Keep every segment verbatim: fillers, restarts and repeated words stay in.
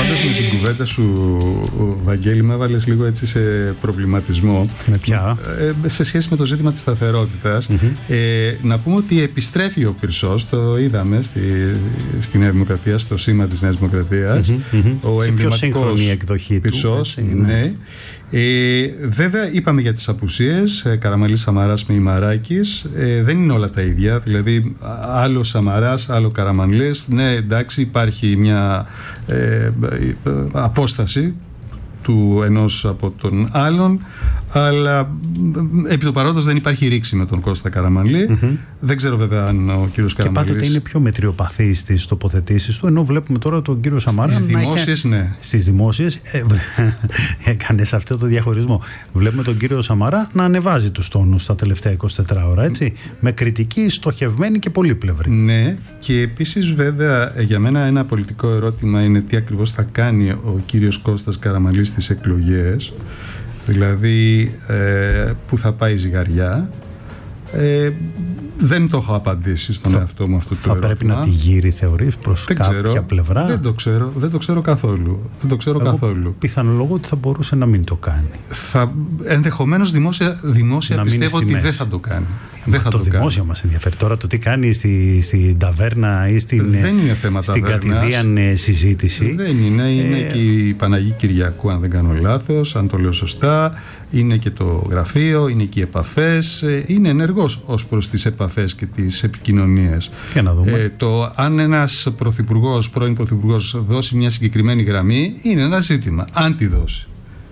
Πάντως με την κουβέντα σου, Βαγγέλη, με έβαλες λίγο έτσι σε προβληματισμό. Με ποια? Ε, σε σχέση με το ζήτημα της σταθερότητας. Mm-hmm. Ε, να πούμε ότι επιστρέφει ο Πυρσός, το είδαμε στη, στη Νέα Δημοκρατία, στο σήμα της Νέας Δημοκρατίας. Mm-hmm. Ο σε πιο σύγχρονη εκδοχή Πυρσός, του. Έτσι, ναι. ναι. Ε, βέβαια είπαμε για τις απουσίες, ε, Καραμανλής, Σαμαράς με Ημαράκης, ε, δεν είναι όλα τα ίδια, δηλαδή άλλο Σαμαράς, άλλο Καραμανλής. Ναι, εντάξει, υπάρχει μια ε, ε, απόσταση του ενός από τον άλλον, αλλά επί το παρόντος δεν υπάρχει ρήξη με τον Κώστα Καραμανλή. Mm-hmm. Δεν ξέρω βέβαια αν ο κύριος Καραμανλής... Και πάντοτε είναι πιο μετριοπαθής στις τοποθετήσεις του, ενώ βλέπουμε τώρα τον κύριο Σαμαρά... Στις δημόσιες, είχε... ναι. Στις δημόσιες, ε, έκανες αυτό το διαχωρισμό. Βλέπουμε τον κύριο Σαμαρά να ανεβάζει τους τόνους τα τελευταία είκοσι τέσσερις ώρα, έτσι, με κριτική στοχευμένη και πολύπλευρη. Ναι, και επίσης βέβαια για μένα ένα πολιτικό ερώτημα είναι τι ακριβώς θα κάνει ο κύριος Κώστας Καραμανλής στις εκλογές, δηλαδή ε, που θα πάει η ζυγαριά. Ε, δεν το έχω απαντήσει στον θα, εαυτό μου αυτό το ερώτημα. Θα πρέπει να τη γύρει, θεωρείς, προς δεν κάποια ξέρω, πλευρά? Δεν το ξέρω, δεν το ξέρω καθόλου. Δεν το ξέρω Εγώ καθόλου. Πιθανολογώ ότι θα μπορούσε να μην το κάνει. Θα, ενδεχομένως δημόσια, δημόσια πιστεύω ότι δεν θα το κάνει. Δεν θα το, το δημόσια κάνει. Μας ενδιαφέρει. Τώρα το τι κάνει στη, στην ταβέρνα ή στην, στην κατηδίαν συζήτηση. Δεν είναι. Είναι ε... και η Παναγή Κυριακού, αν δεν κάνω λάθος, αν το λέω σωστά. Είναι και το γραφείο, είναι και οι επαφές. Είναι ενεργός ως προς τις επαφές και τις επικοινωνίες. Για να δούμε. Ε, το αν ένας πρωθυπουργός, πρώην πρωθυπουργός δώσει μια συγκεκριμένη γραμμή είναι ένα ζήτημα. Αν τη δώσει.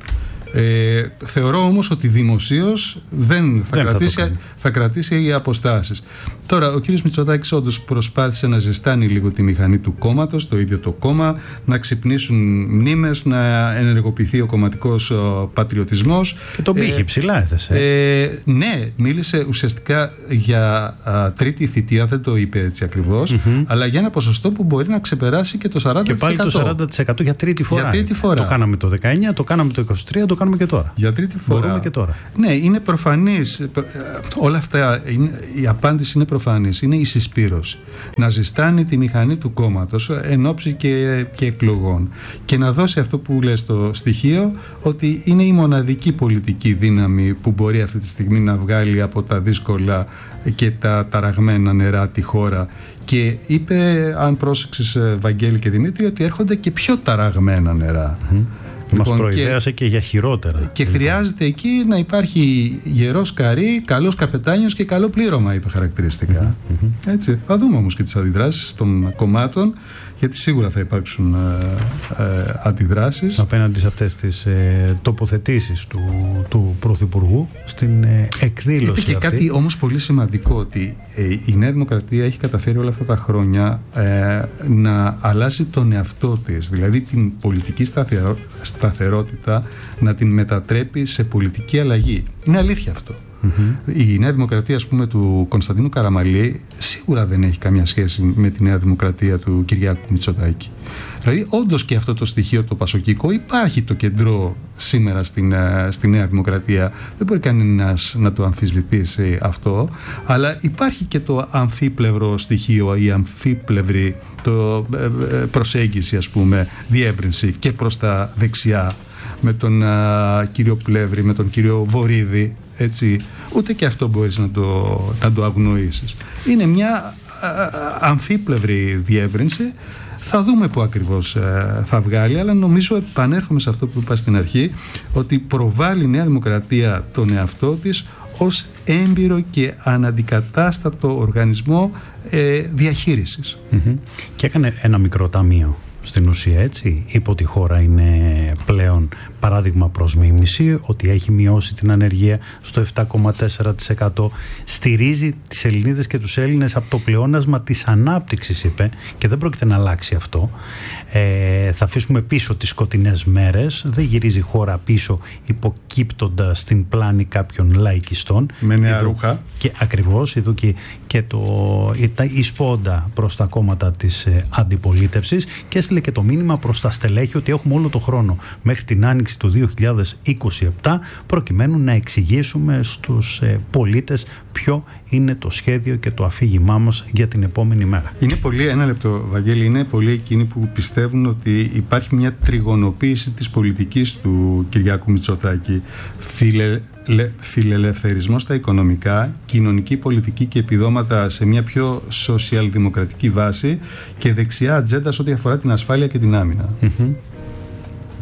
Ε, θεωρώ όμως ότι δημοσίως δεν θα, δεν κρατήσει, θα, θα κρατήσει οι αποστάσεις. Τώρα ο κύριος Μητσοτάκης όντως προσπάθησε να ζεστάνει λίγο τη μηχανή του κόμματος, το ίδιο το κόμμα, να ξυπνήσουν μνήμες, να ενεργοποιηθεί ο κομματικός ο πατριωτισμός. Και τον πήγε ε, ψηλά έθεσε. Ε, ναι, μίλησε ουσιαστικά για α, τρίτη θητεία, δεν το είπε έτσι ακριβώς, mm-hmm. αλλά για ένα ποσοστό που μπορεί να ξεπεράσει και το σαράντα τοις εκατό. Και πάλι το σαράντα τοις εκατό για τρίτη φορά. Για τρίτη φορά. Το κάναμε το δεκαεννιά, το κάναμε το είκοσι τρία, το κάνουμε και τώρα. Για τρίτη φορά. Μπορούμε και τώρα. Ναι, είναι προφανής. Όλα αυτά, είναι, η απάντηση είναι προφανής. Είναι η συσπήρωση. Να ζεστάνει τη μηχανή του κόμματος εν ώψη και, και εκλογών. Και να δώσει αυτό που λες το στοιχείο ότι είναι η μοναδική πολιτική δύναμη που μπορεί αυτή τη στιγμή να βγάλει από τα δύσκολα και τα ταραγμένα νερά τη χώρα. Και είπε, αν πρόσεξες Βαγγέλη και Δημήτρη, ότι έρχονται και πιο ταραγμένα νερά. Mm. Μας λοιπόν, προειδέασε και, και για χειρότερα. Και λοιπόν. Χρειάζεται εκεί να υπάρχει γερός καρύ, καλός καπετάνιος και καλό πλήρωμα, είπε χαρακτηριστικά. Mm-hmm. Έτσι. Θα δούμε όμως και τις αντιδράσεις των κομμάτων, γιατί σίγουρα θα υπάρξουν ε, ε, αντιδράσεις. Απέναντι σε αυτές τις ε, τοποθετήσεις του, του Πρωθυπουργού στην ε, εκδήλωση. Είπε και αυτή. Κάτι όμως πολύ σημαντικό, ότι ε, η Νέα Δημοκρατία έχει καταφέρει όλα αυτά τα χρόνια ε, να αλλάζει τον εαυτό της, δηλαδή την πολιτική σταθερο, σταθερότητα να την μετατρέπει σε πολιτική αλλαγή. Είναι αλήθεια αυτό. Mm-hmm. Η Νέα Δημοκρατία, ας πούμε, του Κωνσταντίνου Καραμανλή σίγουρα δεν έχει καμία σχέση με τη Νέα Δημοκρατία του Κυριάκου Μητσοτάκη. Δηλαδή, όντως και αυτό το στοιχείο το πασοκικό υπάρχει το κεντρό σήμερα στην, στη Νέα Δημοκρατία. Δεν μπορεί κανένας να το αμφισβητήσει αυτό, αλλά υπάρχει και το αμφίπλευρο στοιχείο, η αμφίπλευρη το, ε, προσέγγιση, ας πούμε, διεύρυνση και προς τα δεξιά με τον α, κύριο Πλεύρη, με τον κύριο Βορίδη. Έτσι, ούτε και αυτό μπορείς να το, να το αγνοήσεις. Είναι μια α, αμφίπλευρη διεύρυνση. Θα δούμε που ακριβώς α, θα βγάλει, αλλά νομίζω, επανέρχομαι σε αυτό που είπα στην αρχή, ότι προβάλλει η Νέα Δημοκρατία τον εαυτό της ως έμπειρο και αναντικατάστατο οργανισμό ε, διαχείρισης. Mm-hmm. Και έκανε ένα μικρό ταμείο. Στην ουσία, έτσι, είπε ότι η χώρα είναι πλέον παράδειγμα προς μίμηση, ότι έχει μειώσει την ανεργία στο επτά κόμμα τέσσερα τοις εκατό, στηρίζει τις Ελληνίδες και τους Έλληνες από το πλεόνασμα της ανάπτυξης, είπε, και δεν πρόκειται να αλλάξει αυτό. Ε, θα αφήσουμε πίσω τις σκοτεινές μέρες, δεν γυρίζει η χώρα πίσω υποκύπτοντας στην πλάνη κάποιων λαϊκιστών. Με νέα ρούχα. Και ακριβώς, εδώ και, και το, η σπόντα προς τα κόμματα της αντιπολίτευσης και έστειλε και το μήνυμα προς τα στελέχη ότι έχουμε όλο το χρόνο μέχρι την άνοιξη του δύο χιλιάδες είκοσι επτά προκειμένου να εξηγήσουμε στους πολίτες ποιο είναι το σχέδιο και το αφήγημά μας για την επόμενη μέρα. Είναι πολύ, ένα λεπτό Βαγγέλη, είναι πολλοί εκείνοι που πιστεύουν ότι υπάρχει μια τριγωνοποίηση της πολιτικής του Κυριάκου Μητσοτάκη. Φιλε, λε, φιλελευθερισμό στα οικονομικά, κοινωνική πολιτική και επιδόματα σε μια πιο σοσιαλδημοκρατική βάση και δεξιά ατζέντα σε ό,τι αφορά την ασφάλεια και την άμυνα. Mm-hmm.